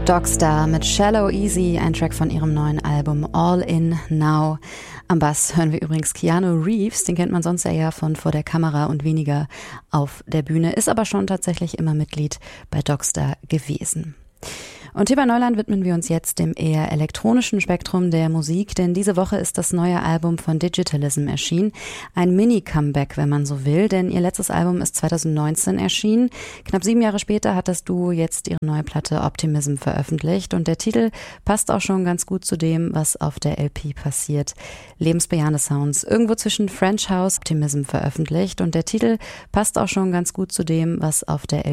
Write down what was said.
Dogstar mit Shallow Easy, ein Track von ihrem neuen Album All In Now. Am Bass hören wir übrigens Keanu Reeves, den kennt man sonst eher von vor der Kamera und weniger auf der Bühne, ist aber schon tatsächlich immer Mitglied bei Dogstar gewesen. Und hier bei Neuland widmen wir uns jetzt dem eher elektronischen Spektrum der Musik, denn diese Woche ist das neue Album von Digitalism erschienen. Ein Mini-Comeback, wenn man so will, denn ihr letztes Album ist 2019 erschienen. Knapp 7 Jahre später hat das Duo jetzt ihre neue Platte Optimism veröffentlicht und der Titel passt auch schon ganz gut zu dem, was auf der LP passiert. Lebensbejahende Sounds, irgendwo zwischen French House Optimism veröffentlicht und der Titel passt auch schon ganz gut zu dem, was auf der LP